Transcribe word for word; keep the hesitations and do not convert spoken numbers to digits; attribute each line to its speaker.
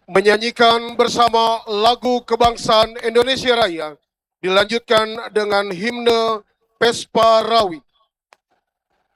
Speaker 1: menyanyikan bersama lagu kebangsaan Indonesia Raya, dilanjutkan dengan himne Pespa Rawi.